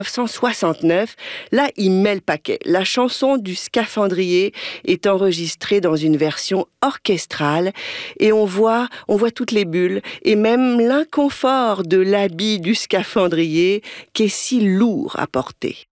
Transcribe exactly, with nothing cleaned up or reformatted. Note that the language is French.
mille neuf cent soixante-neuf, là, il met le paquet. La chanson du Scaphandrier est enregistrée dans une version orchestrale et on voit, on voit toutes les bulles et même l'inconfort de l'habit du Scaphandrier qui est si lourd à porter.